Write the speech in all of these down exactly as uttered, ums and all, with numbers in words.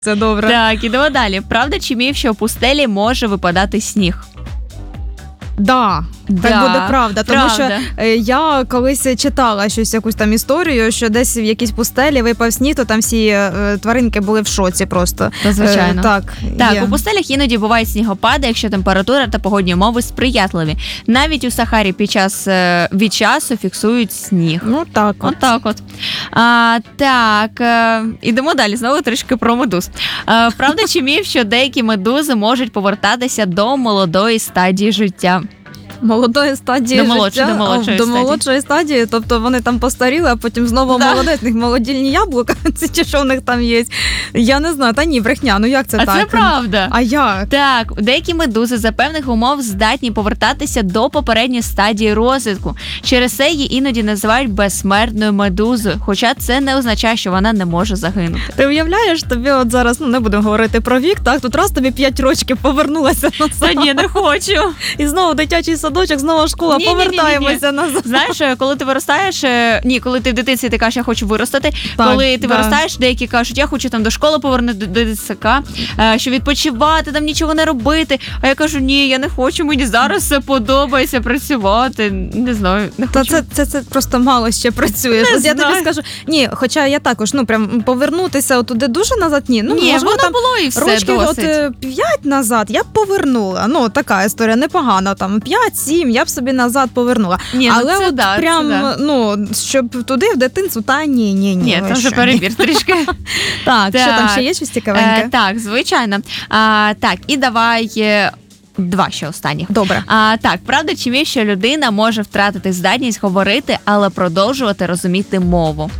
Це добре. Так, ідемо далі. Правда чи міф, що в пустелі може випадати сніг? Да, Да, так буде правда, тому правда. що е, я колись читала щось, якусь там історію, що десь в якійсь пустелі випав сніг, то там всі е, тваринки були в шоці просто. Та, звичайно. Е, так, Так, є. у пустелях іноді бувають снігопади, якщо температура та погодні умови сприятливі. Навіть у Сахарі під час е, від часу фіксують сніг. Ну так от. От так от. А, так, е, ідемо далі, знову трішки про медуз. Е, правда чи міф, що деякі медузи можуть повертатися до молодої стадії життя? Молодої стадії До молодшої, життя, до молодшої до стадії. молодшої стадії, тобто вони там постаріли, а потім знову Да. молодець, в них молодільні яблука, це чи що в них там є. Я не знаю, та ні, брехня, ну як це А так? це правда. А як? Так, деякі медузи за певних умов здатні повертатися до попередньої стадії розвитку. Через це її іноді називають безсмертною медузою, хоча це не означає, що вона не може загинути. Ти уявляєш, тобі от зараз, ну не будемо говорити про вік, так, тут раз тобі п'ять років повернулася назад. Та ні, не хочу. І знову дитячий садочок, знову школа, Ні-ні-ні-ні-ні. повертаємося назад. Знаєш, коли ти виростаєш, е, ні, коли ти в дитинстві ти кажеш, я хочу виростати, Так, коли ти да. виростаєш, деякі кажуть, я хочу там до школи повернути до, до дитсака, е, що відпочивати, там нічого не робити. А я кажу, ні, я не хочу, мені зараз все подобається працювати. Не знаю, не Та хочу. це, це, це просто мало ще працює. Не От я тобі знаю. скажу, ні, хоча я також, ну прям повернутися туди дуже назад, ні. Ну, ні, можливо, воно там було і все рочків от досить. е, п'ять назад я б повернула. Ну, така історія непогана. Там п'ять-сім, я б собі назад повернула. Ні, ну Але це от да, прям, це да. ну, щоб туди, в дитинство, та ні, ні, ні. Ні, ви там вже що, перебір трішки. Так, що там Так. ще є щось цікавеньке? Е, так, звичайно. А, так, і давай е, два ще останніх. Добре. А, так, правда чи міф, що людина може втратити здатність говорити, але продовжувати розуміти мову?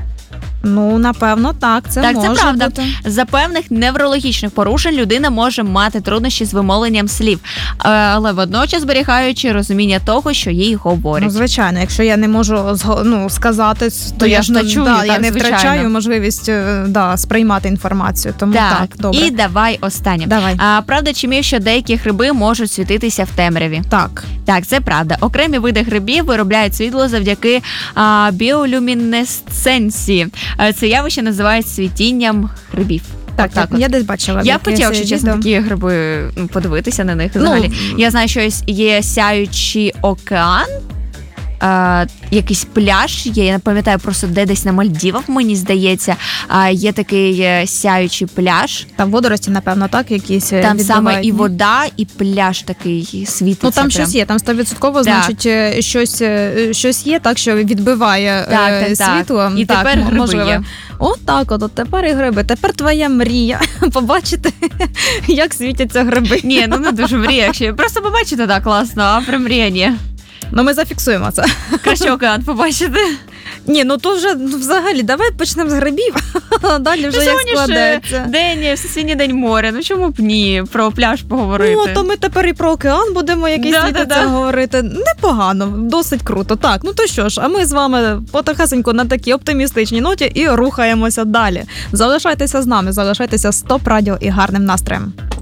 Ну, напевно, так, це Так, може це правда. бути. За певних неврологічних порушень людина може мати труднощі з вимовленням слів, е, але водночас зберігаючи розуміння того, що їй говорять. Ну, звичайно, якщо я не можу зго- ну, сказати, то, То я я ж ж не, чую, да, так, я не звичайно. втрачаю можливість е, да, сприймати інформацію. Тому так, так, добре. і давай останнє. Давай. А, правда чи міф, що деякі гриби можуть світитися в темряві? Так. Так, це правда. Окремі види грибів виробляють світло завдяки а, біолюмінесценції. А, це явище називають світінням грибів. Так, Отак я, от. я десь бачила. Я б якесь хотіла, якщо чесно, відео. такі гриби ну, подивитися на них Ну, взагалі. Я знаю, що є сяючий океан, е, якийсь пляж є, я не пам'ятаю просто де, десь на Мальдівах, мені здається, а, є такий е, сяючий пляж. Там водорості, напевно, так, якісь е, Там саме відбивають, і ні? вода, і пляж такий світиться. Ну, там прям. щось є, там сто відсотків, значить, е, щось, е, щось є, так, що відбиває Так, е, так, так. світло. І так, тепер м- гриби можливо. є. О, так, от, от тепер і гриби. Тепер твоя мрія побачити, як світяться гриби. Ні, ну не дуже мрія, якщо просто побачити, так, класно, а про мрія ні. Ну, ми зафіксуємо це. Краще океан побачити. Ні, ну то вже ну, взагалі, давай почнемо з грибів, а далі вже Ну, як сьогодні ж складеться. день, Всесвітній день моря, ну чому б ні, про пляж поговорити. Ну, то ми тепер і про океан будемо якийсь Да, світиться да, да. говорити. Непогано, досить круто. Так, ну то що ж, а ми з вами потихесенько на такій оптимістичній ноті і рухаємося далі. Залишайтеся з нами, залишайтеся з Топ Радіо і гарним настроєм.